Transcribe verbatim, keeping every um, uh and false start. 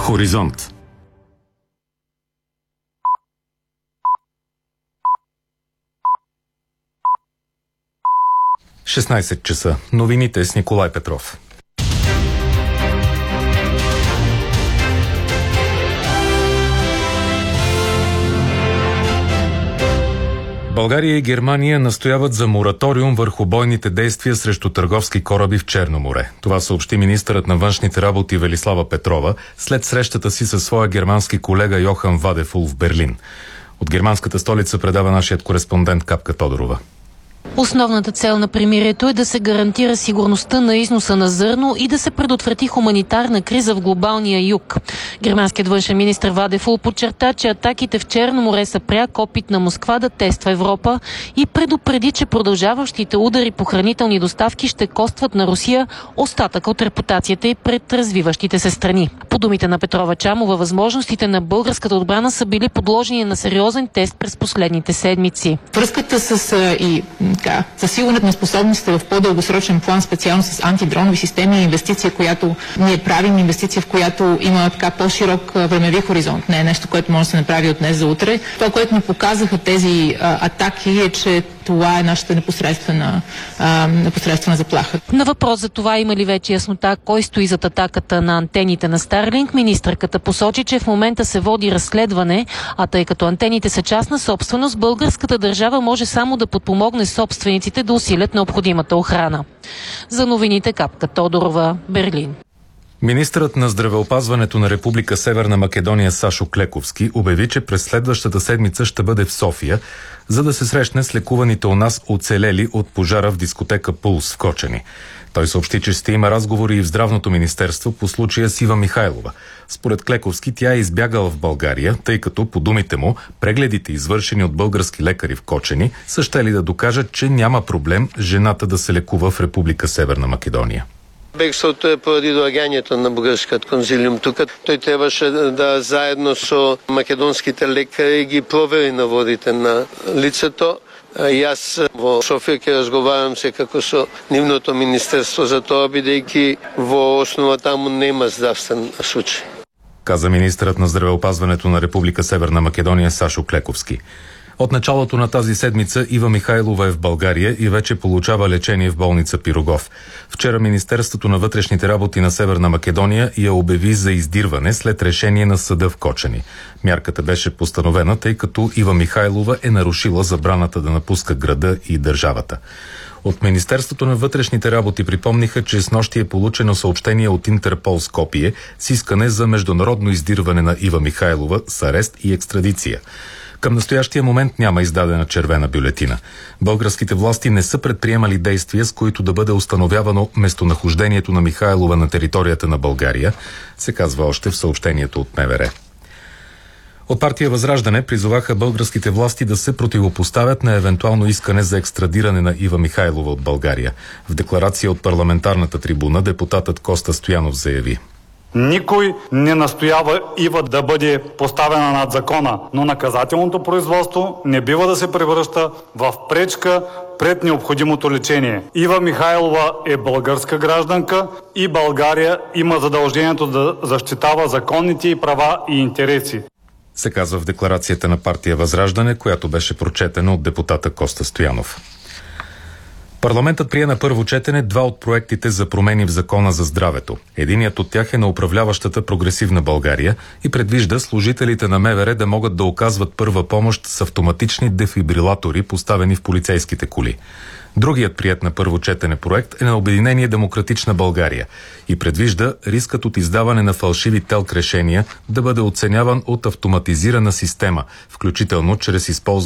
Хоризонт. шестнайсет часа. Новините с Николай Петров. България и Германия настояват за мораториум върху бойните действия срещу търговски кораби в Черно море. Това съобщи министърът на външните работи Велислава Петрова след срещата си със своя германски колега Йохан Вадефул в Берлин. От германската столица предава нашият кореспондент Капка Тодорова. Основната цел на примирието е да се гарантира сигурността на износа на зърно и да се предотврати хуманитарна криза в глобалния юг. Германският външен министър Вадефул подчерта, че атаките в Черно море са пряк опит на Москва да тества Европа и предупреди, че продължаващите удари по хранителни доставки ще костват на Русия остатък от репутацията и пред развиващите се страни. По думите на Петрова Чамова, възможностите на българската отбрана са били подложени на сериозен тест през последните седмици. Връзката с и така, засилването на способностите в по-дългосрочен план, специално с антидронови системи, е инвестиция, която ние правим, инвестиция, в която има така по-широк времеви хоризонт. Не е нещо, което може да се направи от днес за утре. Това, което ни показаха тези а, атаки, е, че това е нашата непосредствена, а, непосредствена заплаха. На въпрос за това има ли вече яснота кой стои зад атаката на антените на Старлинг, министърката посочи, че в момента се води разследване, а тъй като антените са частна собственост, българската държава може само да подпомогне собствениците да усилят необходимата охрана. За новините Капка Тодорова, Берлин. Министърът на здравеопазването на Република Северна Македония Сашо Клековски обяви, че през следващата седмица ще бъде в София, за да се срещне с лекуваните у нас оцелели от пожара в дискотека Пулс в Кочани. Той съобщи, че ще има разговори и в Здравното министерство по случая с Ива Михайлова. Според Клековски тя е избягала в България, тъй като, по думите му, прегледите, извършени от български лекари в Кочани, са щели да докажат, че няма проблем жената да се лекува в Република Северна Македония. Бегството е поради доаѓањето на бугарскиот конзилиум тука. Тој требаше да заедно со македонските лекари ги провери наводите на лицето. И аз во Софија ќе разговарам секако со нивното министерство за тоа, бидејќи во основа таму нема здравствен случај. Каза министърът на здравеопазването на Република Северна Македония Сашо Клековски. От началото на тази седмица Ива Михайлова е в България и вече получава лечение в болница Пирогов. Вчера Министерството на вътрешните работи на Северна Македония я обяви за издирване след решение на съда в Кочани. Мярката беше постановена, тъй като Ива Михайлова е нарушила забраната да напуска града и държавата. От Министерството на вътрешните работи припомниха, че снощи е получено съобщение от Интерпол Скопие с искане за международно издирване на Ива Михайлова с арест и екстрадиция. Към настоящия момент няма издадена червена бюлетина. Българските власти не са предприемали действия, с които да бъде установявано местонахождението на Михайлова на територията на България, се казва още в съобщението от МВР. От партия Възраждане призоваха българските власти да се противопоставят на евентуално искане за екстрадиране на Ива Михайлова от България. В декларация от парламентарната трибуна депутатът Коста Стоянов заяви: Никой не настоява Ива да бъде поставена над закона, но наказателното производство не бива да се превръща в пречка пред необходимото лечение. Ива Михайлова е българска гражданка и България има задължението да защитава законните й права и интереси, се казва в декларацията на партия Възраждане, която беше прочетена от депутата Коста Стоянов. Парламентът прие на първо четене два от проектите за промени в Закона за здравето. Единият от тях е на управляващата Прогресивна България и предвижда служителите на МВР да могат да оказват първа помощ с автоматични дефибрилатори, поставени в полицейските коли. Другият приет на първо четене проект е на Обединение Демократична България и предвижда рискът от издаване на фалшиви телк решения да бъде оценяван от автоматизирана система, включително чрез използване